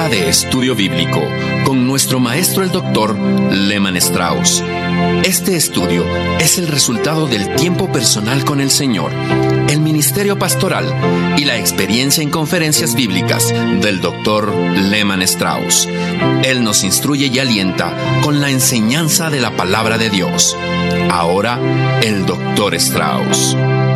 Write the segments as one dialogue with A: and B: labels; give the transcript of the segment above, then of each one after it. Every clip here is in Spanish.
A: Programa de Estudio Bíblico con nuestro maestro el Dr. Lehman Strauss. Este estudio es el resultado del tiempo personal con el Señor, el ministerio pastoral y la experiencia en conferencias bíblicas del Dr. Lehman Strauss. Él nos instruye y alienta con la enseñanza de la palabra de Dios. Ahora, el Dr. Strauss.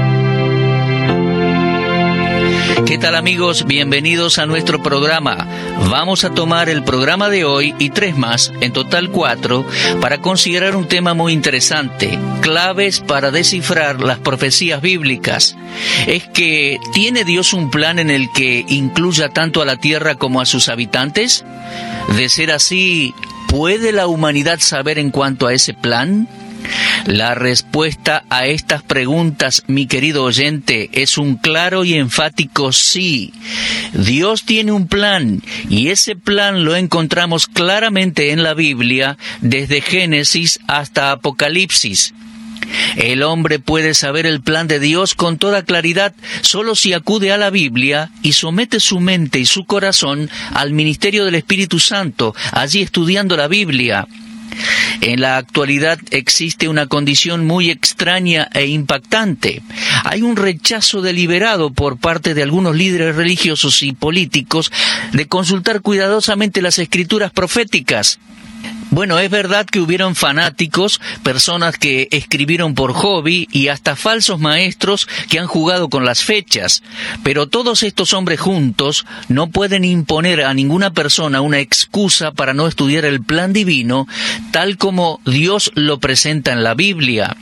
B: ¿Qué tal, amigos? Bienvenidos a nuestro programa. Vamos a tomar el programa de hoy y 3 más, en total 4, para considerar un tema muy interesante: claves para descifrar las profecías bíblicas. ¿Es que tiene Dios un plan en el que incluya tanto a la tierra como a sus habitantes? De ser así, ¿puede la humanidad saber en cuanto a ese plan? La respuesta a estas preguntas, mi querido oyente, es un claro y enfático sí. Dios tiene un plan, y ese plan lo encontramos claramente en la Biblia, desde Génesis hasta Apocalipsis. El hombre puede saber el plan de Dios con toda claridad solo si acude a la Biblia y somete su mente y su corazón al ministerio del Espíritu Santo, allí estudiando la Biblia. En la actualidad existe una condición muy extraña e impactante. Hay un rechazo deliberado por parte de algunos líderes religiosos y políticos de consultar cuidadosamente las escrituras proféticas. Bueno, es verdad que hubieron fanáticos, personas que escribieron por hobby y hasta falsos maestros que han jugado con las fechas. Pero todos estos hombres juntos no pueden imponer a ninguna persona una excusa para no estudiar el plan divino tal como Dios lo presenta en la Biblia.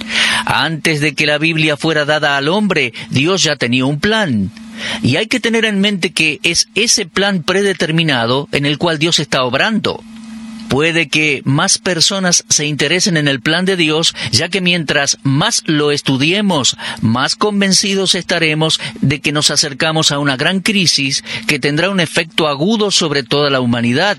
B: Antes de que la Biblia fuera dada al hombre, Dios ya tenía un plan. Y hay que tener en mente que es ese plan predeterminado en el cual Dios está obrando. Puede que más personas se interesen en el plan de Dios, ya que mientras más lo estudiemos, más convencidos estaremos de que nos acercamos a una gran crisis que tendrá un efecto agudo sobre toda la humanidad.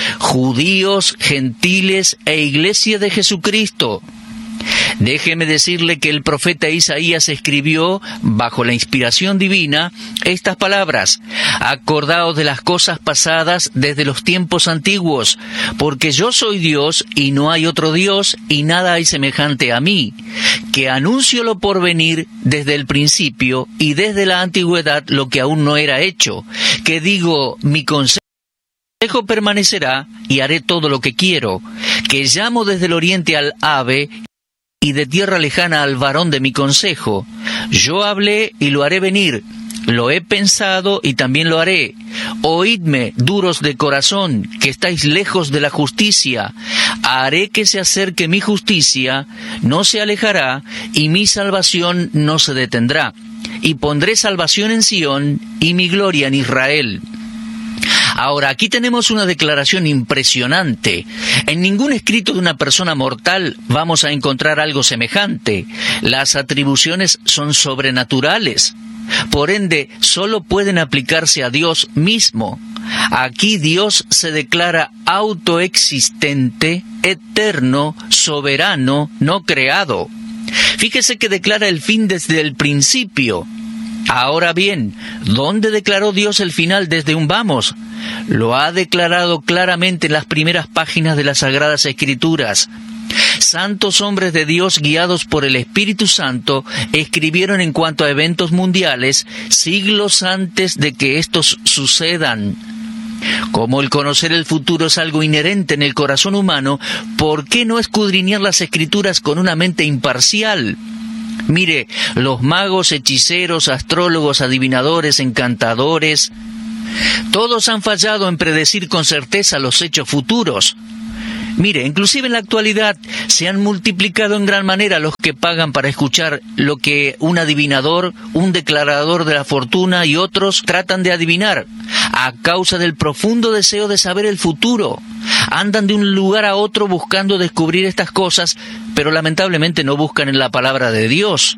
B: Judíos, gentiles e Iglesia de Jesucristo. Déjeme decirle que el profeta Isaías escribió, bajo la inspiración divina, estas palabras: «Acordaos de las cosas pasadas desde los tiempos antiguos, porque yo soy Dios y no hay otro Dios, y nada hay semejante a mí, que anuncio lo por venir desde el principio y desde la antigüedad lo que aún no era hecho, que digo, mi consejo permanecerá y haré todo lo que quiero, que llamo desde el oriente al ave y de tierra lejana al varón de mi consejo. Yo hablé y lo haré venir, lo he pensado y también lo haré. Oídme, duros de corazón, que estáis lejos de la justicia. Haré que se acerque mi justicia, no se alejará, y mi salvación no se detendrá. Y pondré salvación en Sión y mi gloria en Israel». Ahora, aquí tenemos una declaración impresionante. En ningún escrito de una persona mortal vamos a encontrar algo semejante. Las atribuciones son sobrenaturales. Por ende, solo pueden aplicarse a Dios mismo. Aquí Dios se declara autoexistente, eterno, soberano, no creado. Fíjese que declara el fin desde el principio. Ahora bien, ¿dónde declaró Dios el final desde un vamos? Lo ha declarado claramente en las primeras páginas de las Sagradas Escrituras. Santos hombres de Dios guiados por el Espíritu Santo escribieron en cuanto a eventos mundiales siglos antes de que estos sucedan. Como el conocer el futuro es algo inherente en el corazón humano, ¿por qué no escudriñar las Escrituras con una mente imparcial? Mire, los magos, hechiceros, astrólogos, adivinadores, encantadores, todos han fallado en predecir con certeza los hechos futuros. Mire, inclusive en la actualidad se han multiplicado en gran manera los que pagan para escuchar lo que un adivinador, un declarador de la fortuna y otros tratan de adivinar, a causa del profundo deseo de saber el futuro. Andan de un lugar a otro buscando descubrir estas cosas, pero lamentablemente no buscan en la palabra de Dios.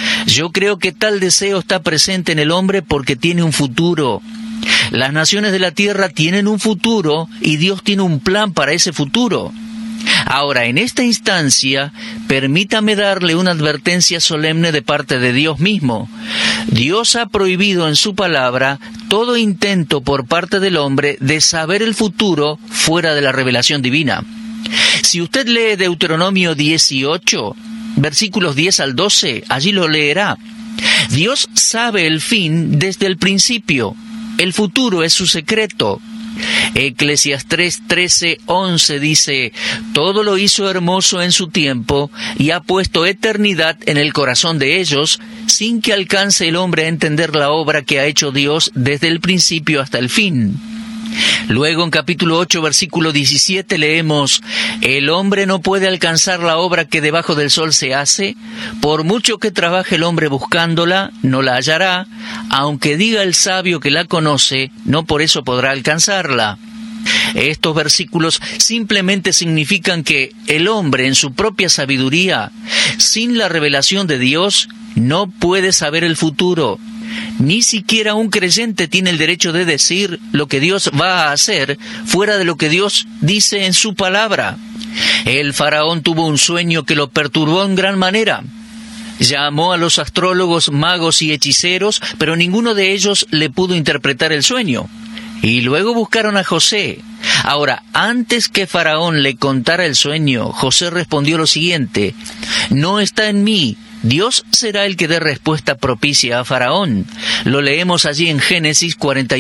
B: Yo creo que tal deseo está presente en el hombre porque tiene un futuro. Las naciones de la tierra tienen un futuro y Dios tiene un plan para ese futuro. Ahora, en esta instancia, permítame darle una advertencia solemne de parte de Dios mismo. Dios ha prohibido en su palabra todo intento por parte del hombre de saber el futuro fuera de la revelación divina. Si usted lee Deuteronomio 18, versículos 10 al 12, allí lo leerá. Dios sabe el fin desde el principio. El futuro es su secreto. Eclesiastés 13:11 dice: todo lo hizo hermoso en su tiempo y ha puesto eternidad en el corazón de ellos, sin que alcance el hombre a entender la obra que ha hecho Dios desde el principio hasta el fin. Luego en capítulo 8, versículo 17 leemos: el hombre no puede alcanzar la obra que debajo del sol se hace, por mucho que trabaje el hombre buscándola, no la hallará, aunque diga el sabio que la conoce, no por eso podrá alcanzarla. Estos versículos simplemente significan que el hombre en su propia sabiduría, sin la revelación de Dios, no puede saber el futuro. Ni siquiera un creyente tiene el derecho de decir lo que Dios va a hacer fuera de lo que Dios dice en su palabra. El faraón tuvo un sueño que lo perturbó en gran manera. Llamó a los astrólogos, magos y hechiceros, pero ninguno de ellos le pudo interpretar el sueño. Y luego buscaron a José. Ahora, antes que Faraón le contara el sueño, José respondió lo siguiente: no está en mí. Dios será el que dé respuesta propicia a Faraón. Lo leemos allí en Génesis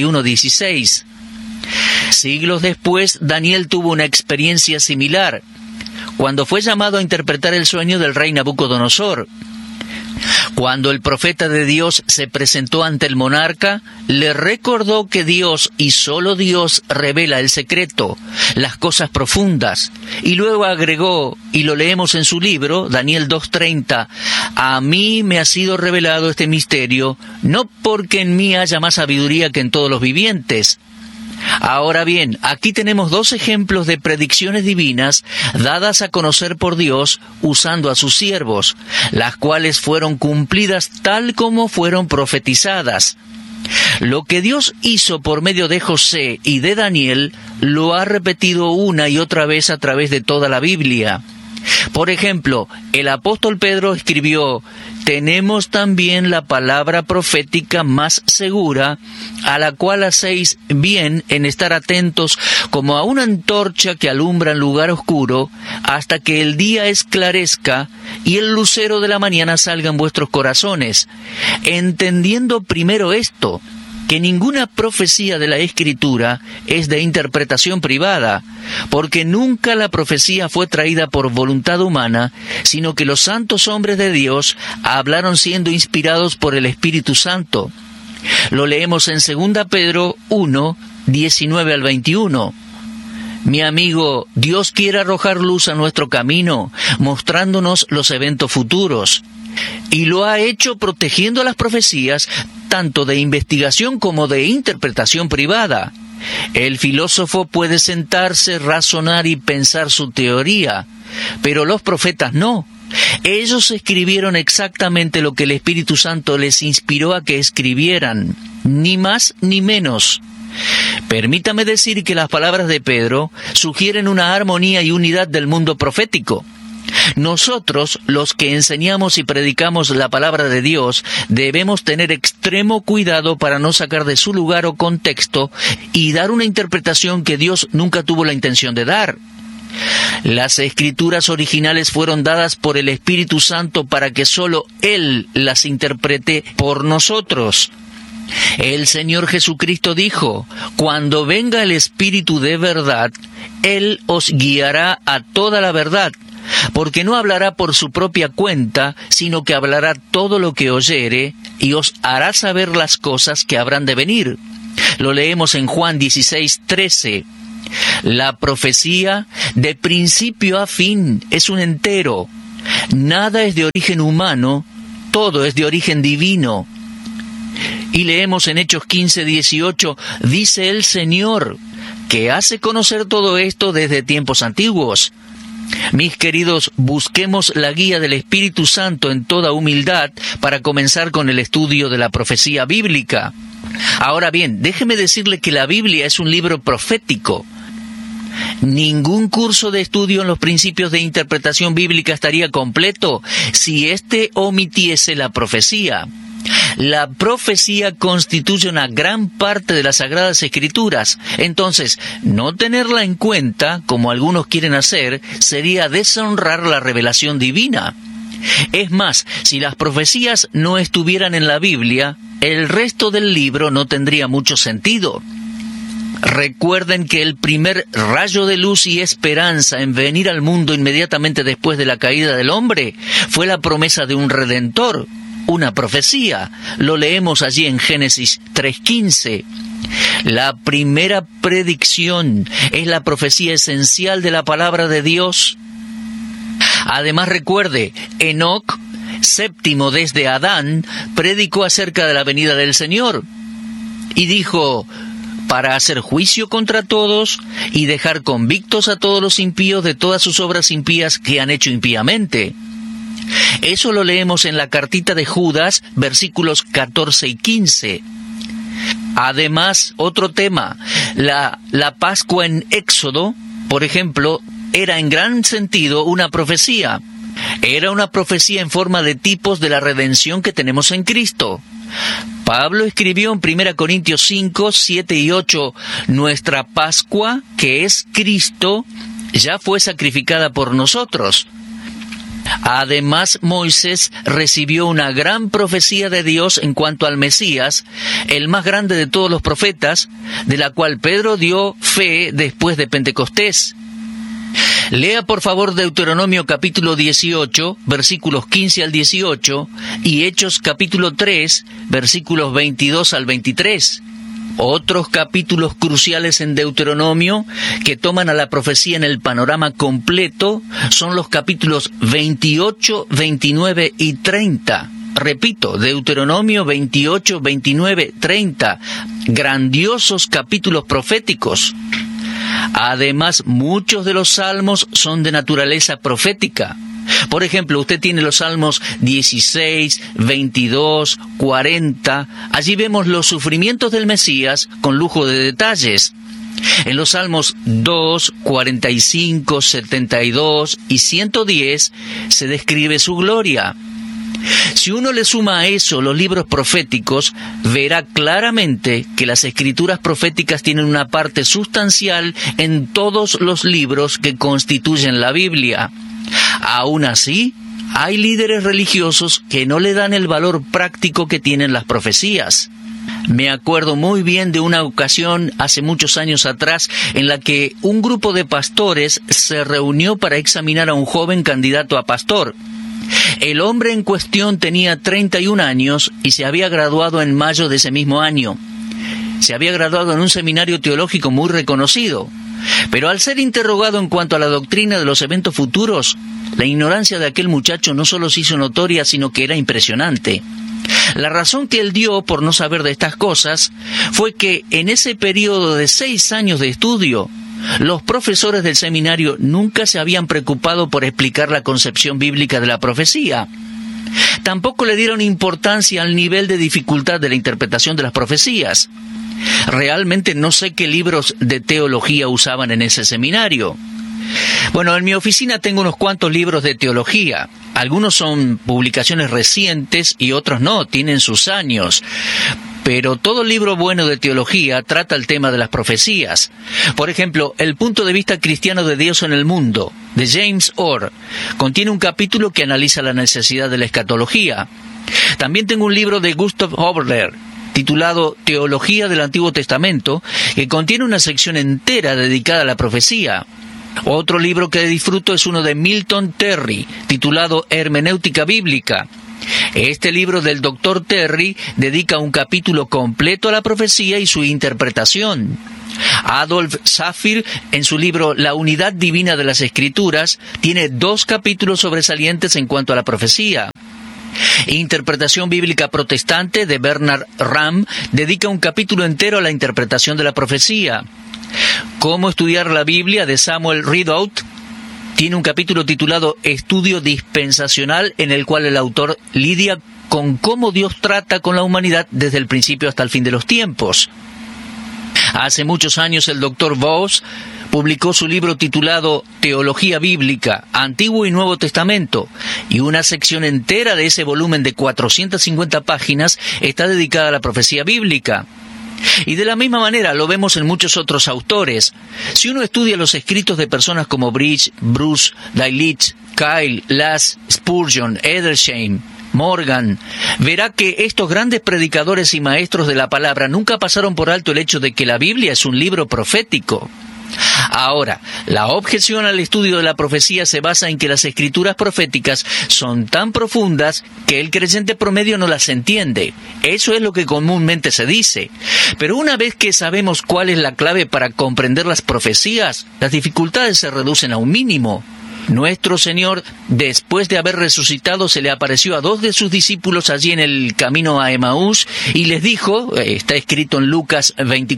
B: 41:16. Siglos después, Daniel tuvo una experiencia similar, cuando fue llamado a interpretar el sueño del rey Nabucodonosor. Cuando el profeta de Dios se presentó ante el monarca, le recordó que Dios y solo Dios revela el secreto, las cosas profundas, y luego agregó, y lo leemos en su libro, Daniel 2:30, a mí me ha sido revelado este misterio, no porque en mí haya más sabiduría que en todos los vivientes. Ahora bien, aquí tenemos dos ejemplos de predicciones divinas dadas a conocer por Dios usando a sus siervos, las cuales fueron cumplidas tal como fueron profetizadas. Lo que Dios hizo por medio de José y de Daniel lo ha repetido una y otra vez a través de toda la Biblia. Por ejemplo, el apóstol Pedro escribió: tenemos también la palabra profética más segura, a la cual hacéis bien en estar atentos como a una antorcha que alumbra en lugar oscuro, hasta que el día esclarezca y el lucero de la mañana salga en vuestros corazones, entendiendo primero esto, que ninguna profecía de la Escritura es de interpretación privada, porque nunca la profecía fue traída por voluntad humana, sino que los santos hombres de Dios hablaron siendo inspirados por el Espíritu Santo. Lo leemos en 2 Pedro 1, 19 al 21. Mi amigo, Dios quiere arrojar luz a nuestro camino, mostrándonos los eventos futuros. Y lo ha hecho protegiendo las profecías, tanto de investigación como de interpretación privada. El filósofo puede sentarse, razonar y pensar su teoría, pero los profetas no. Ellos escribieron exactamente lo que el Espíritu Santo les inspiró a que escribieran, ni más ni menos. Permítame decir que las palabras de Pedro sugieren una armonía y unidad del mundo profético. Nosotros, los que enseñamos y predicamos la palabra de Dios, debemos tener extremo cuidado para no sacar de su lugar o contexto y dar una interpretación que Dios nunca tuvo la intención de dar. Las escrituras originales fueron dadas por el Espíritu Santo para que solo Él las interprete por nosotros. El Señor Jesucristo dijo: cuando venga el Espíritu de verdad, Él os guiará a toda la verdad, porque no hablará por su propia cuenta, sino que hablará todo lo que oyere, y os hará saber las cosas que habrán de venir. Lo leemos en Juan 16:13. La profecía, de principio a fin, es un entero. Nada es de origen humano, todo es de origen divino. Y leemos en Hechos 15:18, dice el Señor, que hace conocer todo esto desde tiempos antiguos. Mis queridos, busquemos la guía del Espíritu Santo en toda humildad para comenzar con el estudio de la profecía bíblica. Ahora bien, déjeme decirle que la Biblia es un libro profético. Ningún curso de estudio en los principios de interpretación bíblica estaría completo si éste omitiese la profecía. La profecía constituye una gran parte de las Sagradas Escrituras. Entonces, no tenerla en cuenta, como algunos quieren hacer, sería deshonrar la revelación divina. Es más, si las profecías no estuvieran en la Biblia, el resto del libro no tendría mucho sentido. Recuerden que el primer rayo de luz y esperanza en venir al mundo inmediatamente después de la caída del hombre fue la promesa de un Redentor, una profecía. Lo leemos allí en Génesis 3:15. La primera predicción es la profecía esencial de la palabra de Dios. Además, recuerde, Enoc, séptimo desde Adán, predicó acerca de la venida del Señor y dijo: para hacer juicio contra todos y dejar convictos a todos los impíos de todas sus obras impías que han hecho impíamente. Eso lo leemos en la cartita de Judas, versículos 14 y 15. Además, otro tema, la Pascua en Éxodo, por ejemplo, era en gran sentido una profecía. Era una profecía en forma de tipos de la redención que tenemos en Cristo. Pablo escribió en 1 Corintios 5, 7 y 8, nuestra Pascua, que es Cristo, ya fue sacrificada por nosotros. Además, Moisés recibió una gran profecía de Dios en cuanto al Mesías, el más grande de todos los profetas, de la cual Pedro dio fe después de Pentecostés. Lea por favor Deuteronomio capítulo 18, versículos 15 al 18, y Hechos capítulo 3, versículos 22 al 23. Otros capítulos cruciales en Deuteronomio que toman a la profecía en el panorama completo son los capítulos 28, 29 y 30. Repito, Deuteronomio 28, 29, 30. Grandiosos capítulos proféticos. Además, muchos de los salmos son de naturaleza profética. Por ejemplo, usted tiene los salmos 16, 22, 40. Allí vemos los sufrimientos del Mesías con lujo de detalles. En los salmos 2, 45, 72 y 110 se describe su gloria. Si uno le suma a eso los libros proféticos, verá claramente que las escrituras proféticas tienen una parte sustancial en todos los libros que constituyen la Biblia. Aún así, hay líderes religiosos que no le dan el valor práctico que tienen las profecías. Me acuerdo muy bien de una ocasión hace muchos años atrás en la que un grupo de pastores se reunió para examinar a un joven candidato a pastor. El hombre en cuestión tenía 31 años y se había graduado en mayo de ese mismo año. Se había graduado en un seminario teológico muy reconocido. Pero al ser interrogado en cuanto a la doctrina de los eventos futuros, la ignorancia de aquel muchacho no solo se hizo notoria, sino que era impresionante. La razón que él dio por no saber de estas cosas fue que en ese periodo de 6 años de estudio, los profesores del seminario nunca se habían preocupado por explicar la concepción bíblica de la profecía. Tampoco le dieron importancia al nivel de dificultad de la interpretación de las profecías. Realmente no sé qué libros de teología usaban en ese seminario. Bueno, en mi oficina tengo unos cuantos libros de teología. Algunos son publicaciones recientes y otros no, tienen sus años. Pero todo libro bueno de teología trata el tema de las profecías. Por ejemplo, El punto de vista cristiano de Dios en el mundo, de James Orr, contiene un capítulo que analiza la necesidad de la escatología. También tengo un libro de Gustav Hobler, titulado Teología del Antiguo Testamento, que contiene una sección entera dedicada a la profecía. Otro libro que disfruto es uno de Milton Terry, titulado Hermenéutica Bíblica. Este libro del Dr. Terry dedica un capítulo completo a la profecía y su interpretación. Adolf Saphir, en su libro La unidad divina de las Escrituras, tiene 2 capítulos sobresalientes en cuanto a la profecía. Interpretación Bíblica Protestante de Bernard Ramm dedica un capítulo entero a la interpretación de la profecía. Cómo estudiar la Biblia de Samuel Ridout tiene un capítulo titulado Estudio Dispensacional, en el cual el autor lidia con cómo Dios trata con la humanidad desde el principio hasta el fin de los tiempos. Hace muchos años el Dr. Voss publicó su libro titulado Teología Bíblica, Antiguo y Nuevo Testamento, y una sección entera de ese volumen de 450 páginas está dedicada a la profecía bíblica. Y de la misma manera lo vemos en muchos otros autores. Si uno estudia los escritos de personas como Bridge, Bruce, Dailich, Kyle, Lass, Spurgeon, Edersheim, Morgan, verá que estos grandes predicadores y maestros de la palabra nunca pasaron por alto el hecho de que la Biblia es un libro profético. Ahora, la objeción al estudio de la profecía se basa en que las escrituras proféticas son tan profundas que el creyente promedio no las entiende. Eso es lo que comúnmente se dice. Pero una vez que sabemos cuál es la clave para comprender las profecías, las dificultades se reducen a un mínimo. Nuestro Señor, después de haber resucitado, se le apareció a 2 de sus discípulos allí en el camino a Emaús y les dijo, está escrito en Lucas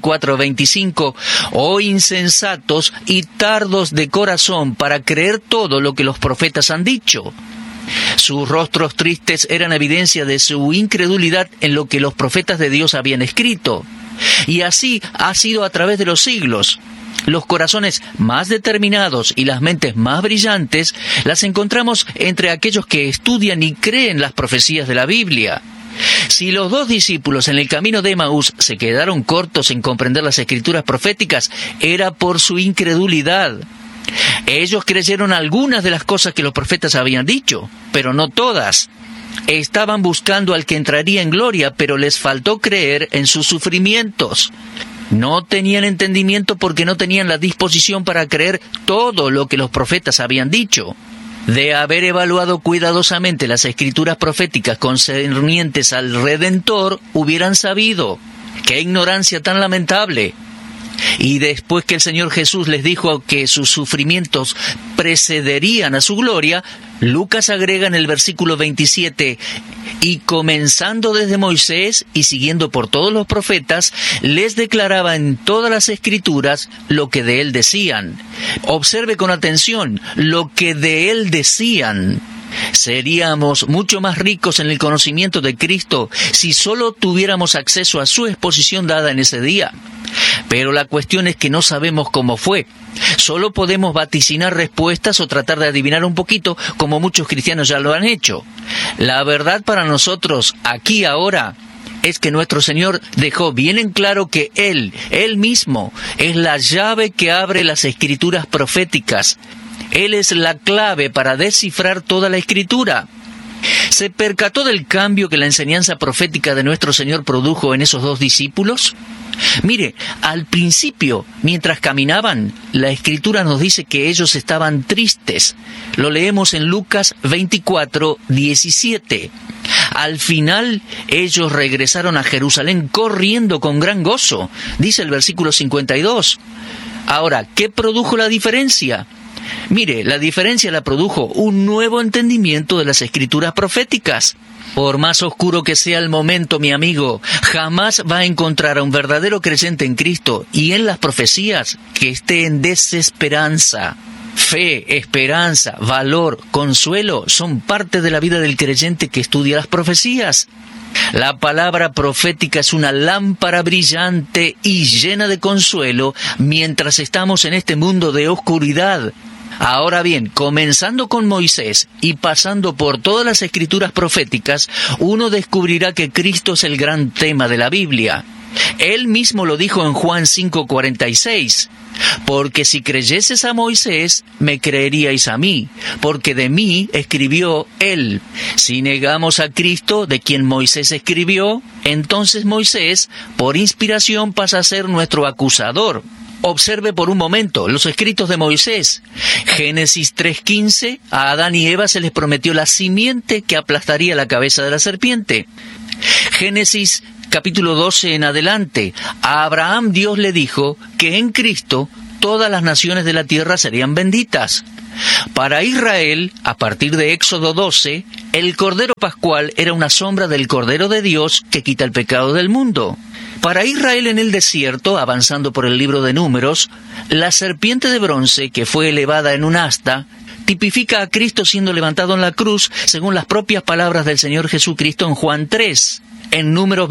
B: 24:25, «Oh insensatos y tardos de corazón para creer todo lo que los profetas han dicho». Sus rostros tristes eran evidencia de su incredulidad en lo que los profetas de Dios habían escrito. Y así ha sido a través de los siglos. Los corazones más determinados y las mentes más brillantes las encontramos entre aquellos que estudian y creen las profecías de la Biblia. Si los 2 discípulos en el camino de Emaús se quedaron cortos en comprender las escrituras proféticas, era por su incredulidad. Ellos creyeron algunas de las cosas que los profetas habían dicho, pero no todas. Estaban buscando al que entraría en gloria, pero les faltó creer en sus sufrimientos. No tenían entendimiento porque no tenían la disposición para creer todo lo que los profetas habían dicho. De haber evaluado cuidadosamente las escrituras proféticas concernientes al Redentor, hubieran sabido. ¡Qué ignorancia tan lamentable! Y después que el Señor Jesús les dijo que sus sufrimientos precederían a su gloria, Lucas agrega en el versículo 27, «Y comenzando desde Moisés y siguiendo por todos los profetas, les declaraba en todas las Escrituras lo que de él decían». Observe con atención, lo que de él decían. Seríamos mucho más ricos en el conocimiento de Cristo si solo tuviéramos acceso a su exposición dada en ese día. Pero la cuestión es que no sabemos cómo fue. Solo podemos vaticinar respuestas o tratar de adivinar un poquito, como muchos cristianos ya lo han hecho. La verdad para nosotros, aquí ahora, es que nuestro Señor dejó bien en claro que Él mismo, es la llave que abre las escrituras proféticas. Él es la clave para descifrar toda la Escritura. ¿Se percató del cambio que la enseñanza profética de nuestro Señor produjo en esos 2 discípulos? Mire, al principio, mientras caminaban, la Escritura nos dice que ellos estaban tristes. Lo leemos en Lucas 24:17. Al final, ellos regresaron a Jerusalén corriendo con gran gozo, dice el versículo 52. Ahora, ¿qué produjo la diferencia? Mire, la diferencia la produjo un nuevo entendimiento de las escrituras proféticas. Por más oscuro que sea el momento, mi amigo, jamás va a encontrar a un verdadero creyente en Cristo y en las profecías que esté en desesperanza. Fe, esperanza, valor, consuelo son parte de la vida del creyente que estudia las profecías. La palabra profética es una lámpara brillante y llena de consuelo mientras estamos en este mundo de oscuridad. Ahora bien, comenzando con Moisés y pasando por todas las escrituras proféticas, uno descubrirá que Cristo es el gran tema de la Biblia. Él mismo lo dijo en Juan 5:46. «Porque si creyeses a Moisés, me creeríais a mí, porque de mí escribió él. Si negamos a Cristo, de quien Moisés escribió, entonces Moisés, por inspiración, pasa a ser nuestro acusador». Observe por un momento los escritos de Moisés. Génesis 3:15, a Adán y Eva se les prometió la simiente que aplastaría la cabeza de la serpiente. Génesis capítulo 12 en adelante, a Abraham Dios le dijo que en Cristo todas las naciones de la tierra serían benditas. Para Israel, a partir de Éxodo 12, el Cordero Pascual era una sombra del Cordero de Dios que quita el pecado del mundo. Para Israel en el desierto, avanzando por el libro de Números, la serpiente de bronce que fue elevada en un asta tipifica a Cristo siendo levantado en la cruz, según las propias palabras del Señor Jesucristo en Juan 3. En Números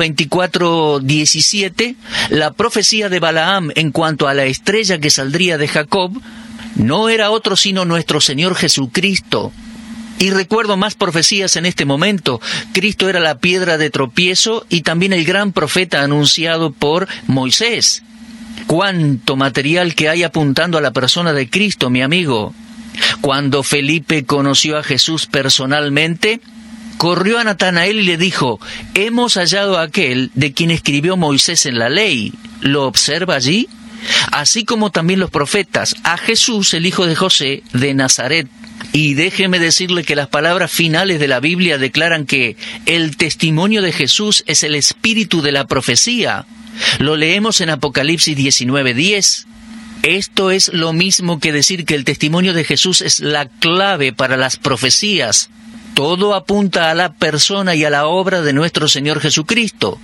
B: 24:17, la profecía de Balaam en cuanto a la estrella que saldría de Jacob no era otro sino nuestro Señor Jesucristo. Y recuerdo más profecías en este momento. Cristo era la piedra de tropiezo y también el gran profeta anunciado por Moisés. Cuánto material que hay apuntando a la persona de Cristo, mi amigo. Cuando Felipe conoció a Jesús personalmente, corrió a Natanael y le dijo: hemos hallado a aquel de quien escribió Moisés en la ley. ¿Lo observa allí? Así como también los profetas, a Jesús, el hijo de José, de Nazaret. Y déjeme decirle que las palabras finales de la Biblia declaran que el testimonio de Jesús es el espíritu de la profecía. Lo leemos en Apocalipsis 19:10. Esto es lo mismo que decir que el testimonio de Jesús es la clave para las profecías. Todo apunta a la persona y a la obra de nuestro Señor Jesucristo.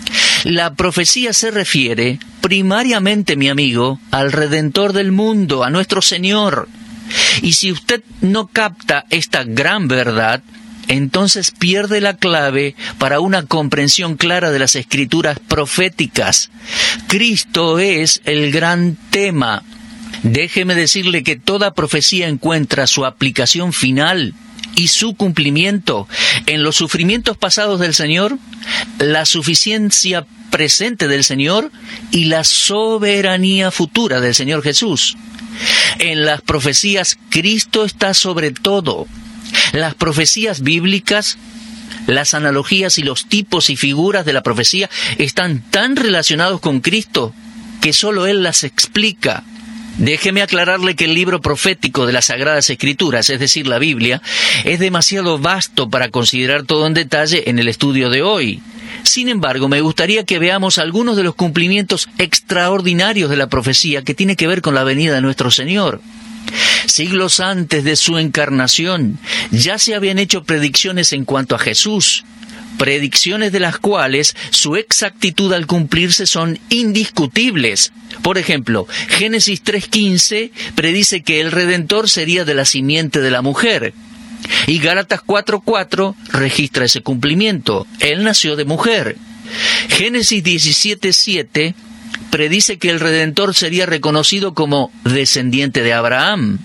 B: La profecía se refiere primariamente, mi amigo, al Redentor del mundo, a nuestro Señor. Y si usted no capta esta gran verdad, entonces pierde la clave para una comprensión clara de las escrituras proféticas. Cristo es el gran tema. Déjeme decirle que toda profecía encuentra su aplicación final y su cumplimiento en los sufrimientos pasados del Señor, la suficiencia presente del Señor y la soberanía futura del Señor Jesús. En las profecías, Cristo está sobre todo. Las profecías bíblicas, las analogías y los tipos y figuras de la profecía están tan relacionados con Cristo que solo Él las explica. Déjeme aclararle que el libro profético de las Sagradas Escrituras, es decir, la Biblia, es demasiado vasto para considerar todo en detalle en el estudio de hoy. Sin embargo, me gustaría que veamos algunos de los cumplimientos extraordinarios de la profecía que tiene que ver con la venida de nuestro Señor. Siglos antes de su encarnación, ya se habían hecho predicciones en cuanto a Jesús, predicciones de las cuales su exactitud al cumplirse son indiscutibles. Por ejemplo, Génesis 3:15 predice que el Redentor sería de la simiente de la mujer. Y Gálatas 4:4 registra ese cumplimiento. Él nació de mujer. Génesis 17:7 predice que el Redentor sería reconocido como descendiente de Abraham.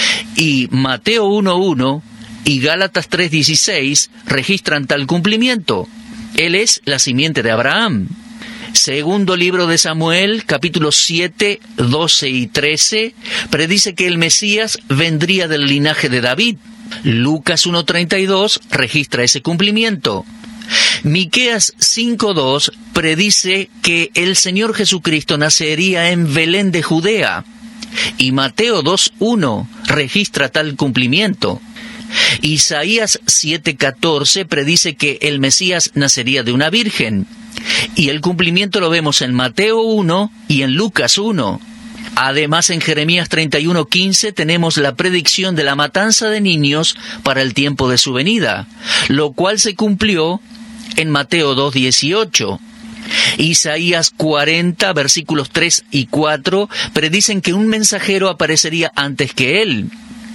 B: Y Mateo 1:1 y Gálatas 3:16 registran tal cumplimiento. Él es la simiente de Abraham. Segundo libro de Samuel, capítulos 7, 12 y 13, predice que el Mesías vendría del linaje de David. Lucas 1:32 registra ese cumplimiento. Miqueas 5:2 predice que el Señor Jesucristo nacería en Belén de Judea. Y Mateo 2:1 registra tal cumplimiento. Isaías 7:14 predice que el Mesías nacería de una virgen. Y el cumplimiento lo vemos en Mateo 1 y en Lucas 1. Además, en Jeremías 31:15 tenemos la predicción de la matanza de niños para el tiempo de su venida, lo cual se cumplió en Mateo 2:18. Isaías 40, versículos 3 y 4, predicen que un mensajero aparecería antes que él.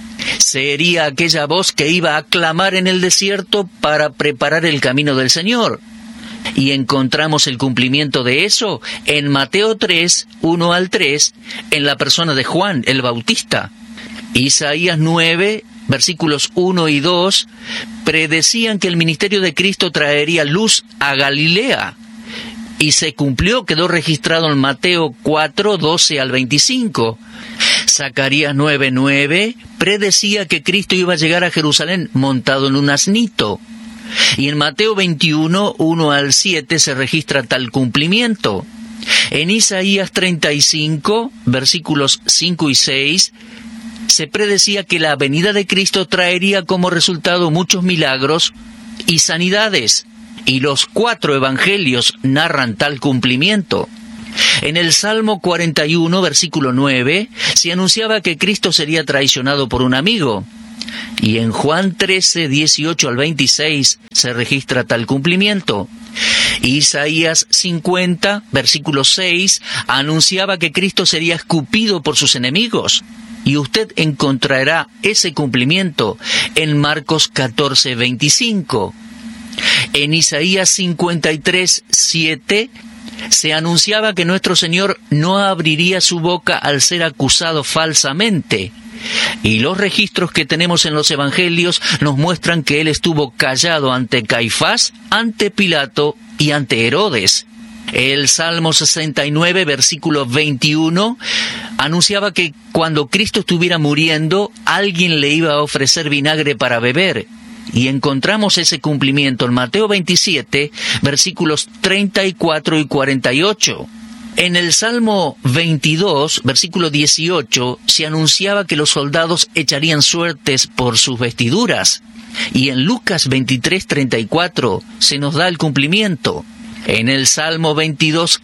B: Sería aquella voz que iba a clamar en el desierto para preparar el camino del Señor. Y encontramos el cumplimiento de eso en Mateo 3, 1 al 3, en la persona de Juan el Bautista. Isaías 9, versículos 1 y 2, predecían que el ministerio de Cristo traería luz a Galilea. Y se cumplió, quedó registrado en Mateo 4, 12 al 25. Zacarías 9:9 predecía que Cristo iba a llegar a Jerusalén montado en un asnito. Y en Mateo 21, 1 al 7 se registra tal cumplimiento. En Isaías 35, versículos 5 y 6, se predecía que la venida de Cristo traería como resultado muchos milagros y sanidades. Y los 4 evangelios narran tal cumplimiento. En el Salmo 41, versículo 9, se anunciaba que Cristo sería traicionado por un amigo. Y en Juan 13, 18 al 26 se registra tal cumplimiento. Isaías 50, versículo 6, anunciaba que Cristo sería escupido por sus enemigos. Y usted encontrará ese cumplimiento en Marcos 14, 25. En Isaías 53, 7, se anunciaba que nuestro Señor no abriría su boca al ser acusado falsamente. Y los registros que tenemos en los evangelios nos muestran que Él estuvo callado ante Caifás, ante Pilato y ante Herodes. El Salmo 69, versículo 21, anunciaba que cuando Cristo estuviera muriendo, alguien le iba a ofrecer vinagre para beber. Y encontramos ese cumplimiento en Mateo 27, versículos 34 y 48. En el Salmo 22, versículo 18, se anunciaba que los soldados echarían suertes por sus vestiduras. Y en Lucas 23, 34 se nos da el cumplimiento. En el Salmo 22,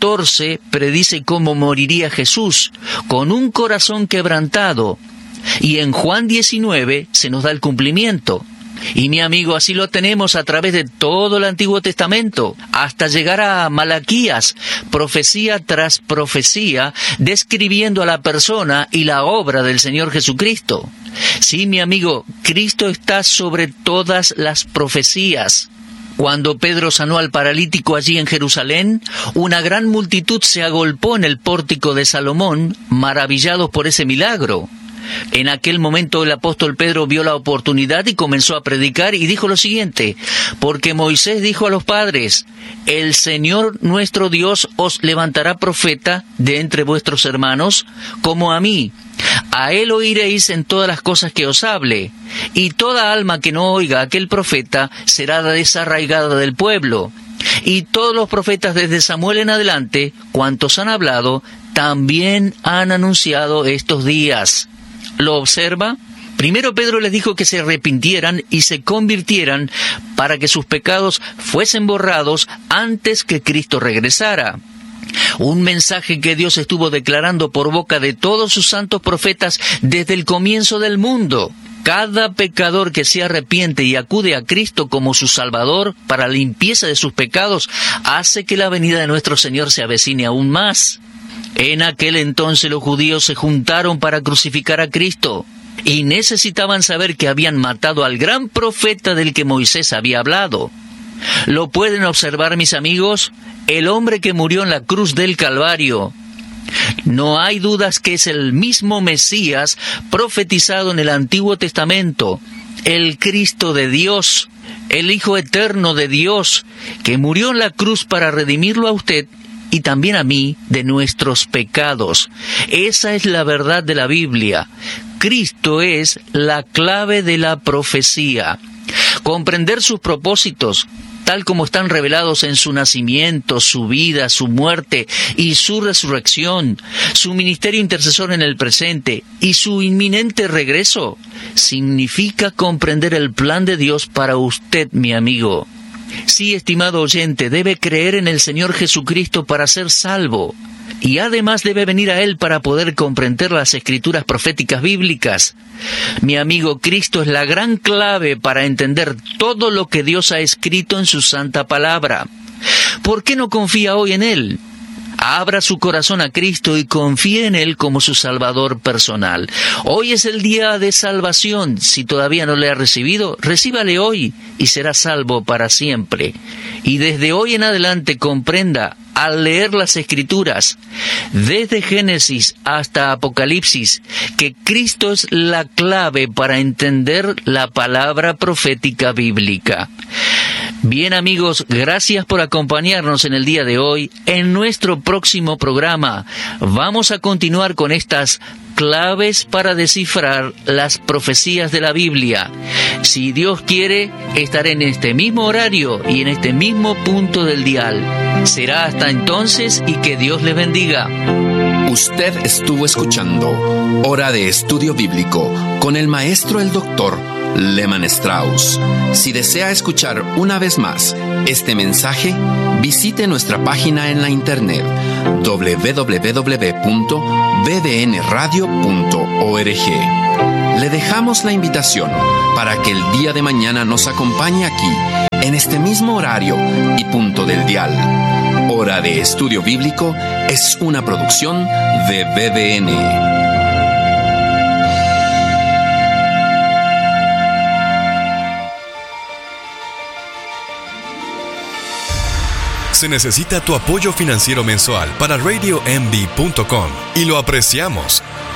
B: 14 predice cómo moriría Jesús, con un corazón quebrantado. Y en Juan 19 se nos da el cumplimiento. Y mi amigo, así lo tenemos a través de todo el Antiguo Testamento, hasta llegar a Malaquías, profecía tras profecía, describiendo a la persona y la obra del Señor Jesucristo. Sí, mi amigo, Cristo está sobre todas las profecías. Cuando Pedro sanó al paralítico allí en Jerusalén, una gran multitud se agolpó en el pórtico de Salomón, maravillados por ese milagro. En aquel momento el apóstol Pedro vio la oportunidad y comenzó a predicar y dijo lo siguiente: porque Moisés dijo a los padres, el Señor nuestro Dios os levantará profeta de entre vuestros hermanos, como a mí. A él oiréis en todas las cosas que os hable, y toda alma que no oiga a aquel profeta será desarraigada del pueblo. Y todos los profetas desde Samuel en adelante, cuantos han hablado, también han anunciado estos días. ¿Lo observa? Primero Pedro les dijo que se arrepintieran y se convirtieran para que sus pecados fuesen borrados antes que Cristo regresara. Un mensaje que Dios estuvo declarando por boca de todos sus santos profetas desde el comienzo del mundo. Cada pecador que se arrepiente y acude a Cristo como su Salvador para la limpieza de sus pecados hace que la venida de nuestro Señor se avecine aún más. En aquel entonces los judíos se juntaron para crucificar a Cristo y necesitaban saber que habían matado al gran profeta del que Moisés había hablado. ¿Lo pueden observar, mis amigos? El hombre que murió en la cruz del Calvario. No hay dudas que es el mismo Mesías profetizado en el Antiguo Testamento, el Cristo de Dios, el Hijo eterno de Dios, que murió en la cruz para redimirlo a usted y también a mí de nuestros pecados. Esa es la verdad de la Biblia. Cristo es la clave de la profecía. Comprender sus propósitos, tal como están revelados en su nacimiento, su vida, su muerte y su resurrección, su ministerio intercesor en el presente y su inminente regreso, significa comprender el plan de Dios para usted, mi amigo. Sí, estimado oyente, debe creer en el Señor Jesucristo para ser salvo. Y además debe venir a Él para poder comprender las escrituras proféticas bíblicas. Mi amigo, Cristo es la gran clave para entender todo lo que Dios ha escrito en su santa palabra. ¿Por qué no confía hoy en Él? Abra su corazón a Cristo y confíe en Él como su Salvador personal. Hoy es el día de salvación. Si todavía no le ha recibido, recíbale hoy y será salvo para siempre. Y desde hoy en adelante comprenda, al leer las Escrituras, desde Génesis hasta Apocalipsis, que Cristo es la clave para entender la palabra profética bíblica. Bien, amigos, gracias por acompañarnos en el día de hoy. En nuestro próximo programa vamos a continuar con estas claves para descifrar las profecías de la Biblia. Si Dios quiere, estaré en este mismo horario y en este mismo punto del dial. Será hasta entonces y que Dios les bendiga.
A: Usted estuvo escuchando Hora de Estudio Bíblico con el maestro el doctor Lehman Strauss. Si desea escuchar una vez más este mensaje, visite nuestra página en la internet www.bbnradio.org. Le dejamos la invitación para que el día de mañana nos acompañe aquí, en este mismo horario y punto del dial. Hora de Estudio Bíblico es una producción de BBN.
C: Se necesita tu apoyo financiero mensual para RadioMD.com y lo apreciamos.